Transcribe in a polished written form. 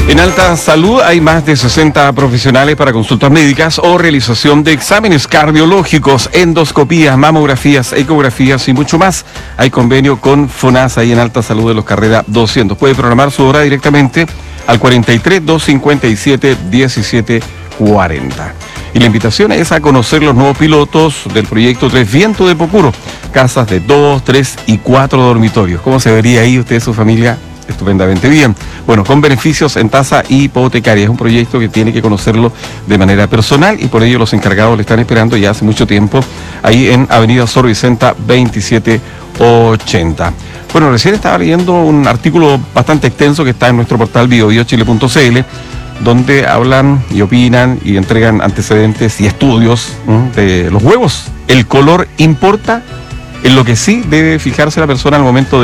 En Alta Salud hay más de 60 profesionales para consultas médicas o realización de exámenes cardiológicos, endoscopías, mamografías, ecografías y mucho más. Hay convenio con FONASA ahí en Alta Salud de los Carrera 200. Puede programar su hora directamente al 43 257 1740. Y la invitación es a conocer los nuevos pilotos del proyecto Tres Vientos de Pocuro. Casas de 2, 3 y 4 dormitorios. ¿Cómo se vería ahí usted y su familia? Estupendamente bien. Bueno, con beneficios en tasa hipotecaria. Es un proyecto que tiene que conocerlo de manera personal y por ello los encargados le están esperando ya hace mucho tiempo ahí en Avenida Sor Vicenta 2780. Bueno, recién estaba leyendo un artículo bastante extenso que está en nuestro portal biobiochile.cl, donde hablan y opinan y entregan antecedentes y estudios de los huevos. ¿El color importa? En lo que sí debe fijarse la persona al momento de